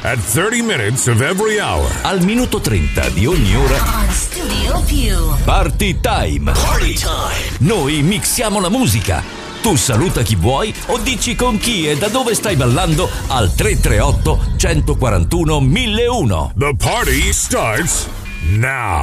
at 30 minutes of every hour. Al minuto 30 di ogni ora. On Studio Più. Party Time. Party Time. Noi mixiamo la musica. Tu saluta chi vuoi o dici con chi e da dove stai ballando al 338 141 1001. The party starts now.